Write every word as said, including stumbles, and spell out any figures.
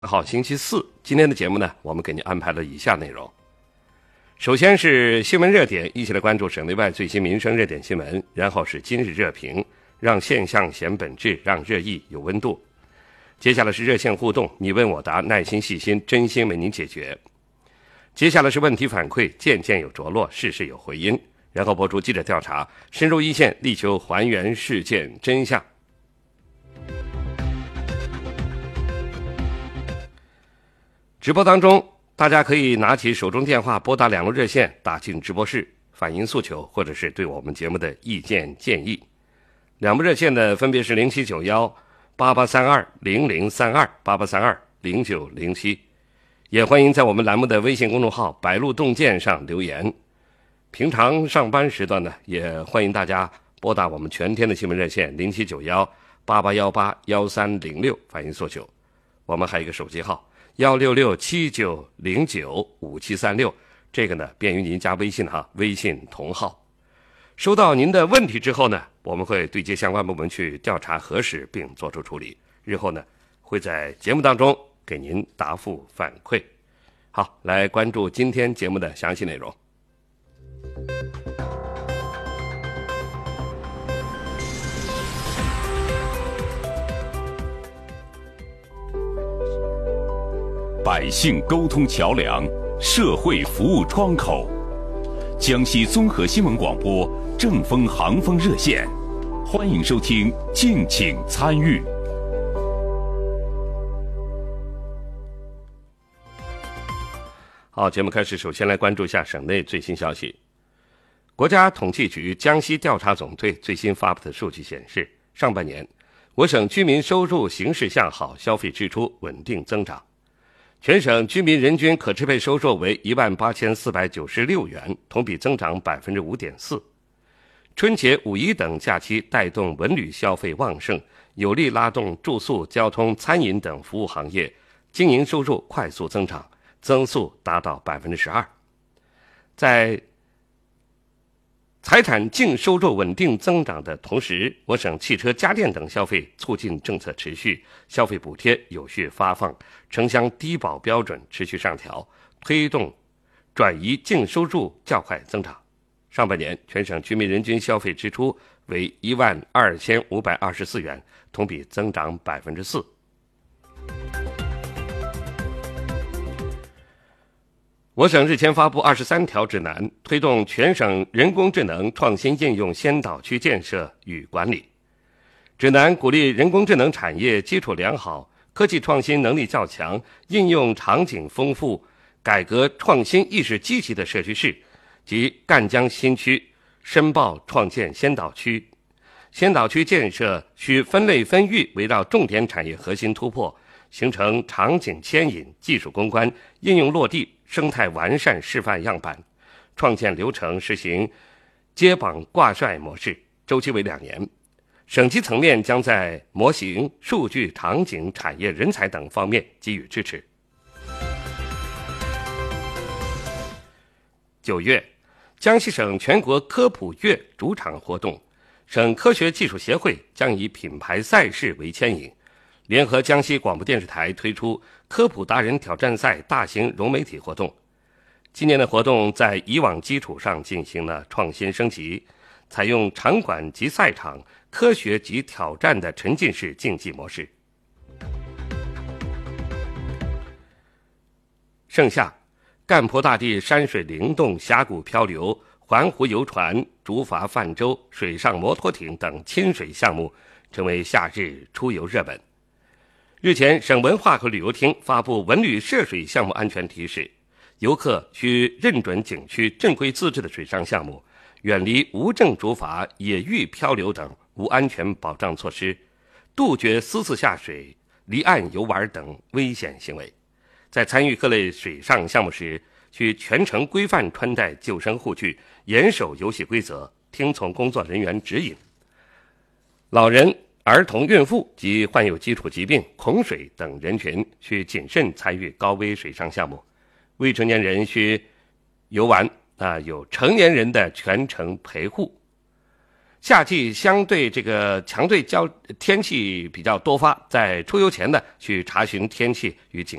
好，星期四，今天的节目呢，我们给您安排了以下内容。首先是新闻热点，一起来关注省内外最新民生热点新闻，然后是今日热评，让现象显本质，让热议有温度。接下来是热线互动，你问我答，耐心细心，真心为您解决。接下来是问题反馈，件件有着落，事事有回音，然后播出记者调查，深入一线，力求还原事件真相。直播当中，大家可以拿起手中电话拨打两路热线，打进直播室反映诉求，或者是对我们节目的意见建议。两部热线呢，分别是零七九幺八八三二零零三二八八三二零九零七，也欢迎在我们栏目的微信公众号“百路洞见”上留言。平常上班时段呢，也欢迎大家拨打我们全天的新闻热线零七九幺八八幺八幺三零六反映诉求。我们还有一个手机号幺六六七九零九五七三六，这个呢便于您加微信哈，微信同号。收到您的问题之后呢，我们会对接相关部门去调查核实并做出处理，日后呢会在节目当中给您答复反馈。好，来关注今天节目的详细内容。 百姓沟通桥梁，社会服务窗口，江西综合新闻广播正风航风热线，欢迎收听，敬请参与。 好，节目开始，首先来关注一下省内最新消息。国家统计局江西调查总队最新发布的数据显示，上半年我省居民收入形势向好，消费支出稳定增长。全省居民人均可支配收入为一万八千四百九十六元，同比增长百分之五点四。春节、五一等假期带动文旅消费旺盛，有力拉动住宿、交通、餐饮等服务行业经营收入快速增长，增速达到百分之十二。在财产净收入稳定增长的同时，我省汽车、家电等消费促进政策持续，消费补贴有序发放，城乡低保标准持续上调，推动转移净收入较快增长。上半年全省居民人均消费支出为一万二千五百二十四元，同比增长百分之四。我省日前发布二十三条指南，推动全省人工智能创新应用先导区建设与管理。指南鼓励人工智能产业基础良好、科技创新能力较强、应用场景丰富、改革创新意识积极的社区市及赣江新区申报创建先导区。先导区建设需分类分域，围绕重点产业核心突破，形成场景牵引、技术攻关、应用落地、生态完善示范样板，创建流程实行接榜挂帅模式，周期为两年。省级层面将在模型、数据、场景、产业人才等方面给予支持。九月，江西省全国科普月主场活动，省科学技术协会将以品牌赛事为牵引，联合江西广播电视台推出科普达人挑战赛大型融媒体活动。今年的活动在以往基础上进行了创新升级，采用场馆及赛场、科学及挑战的沉浸式竞技模式。盛夏，赣坡大地山水灵动、峡谷漂流、环湖游船、竹筏泛舟、水上摩托艇等亲水项目成为夏日出游热门。日前，省文化和旅游厅发布文旅涉水项目安全提示，游客需认准景区正规自治的水上项目，远离无证竹筏、野域漂流等无安全保障措施，杜绝私自下水、离岸游玩等危险行为。在参与各类水上项目时，需全程规范穿戴救生护具，严守游戏规则，听从工作人员指引。老人、儿童、孕妇及患有基础疾病、恐水等人群需谨慎参与高危水上项目。未成年人需游玩啊，有成年人的全程陪护。 夏季相对这个强对交天气比较多发，在出游前呢，去查询天气与景